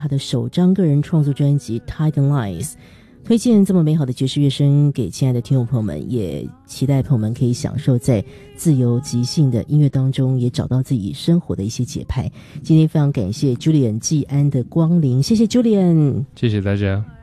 他的首张个人创作专辑《Tide and Lies》，推荐这么美好的爵士乐声给亲爱的听众朋友们，也期待朋友们可以享受在自由即兴的音乐当中，也找到自己生活的一些节拍。今天非常感谢 Julian 季安的光临，谢谢 Julian， 谢谢大家。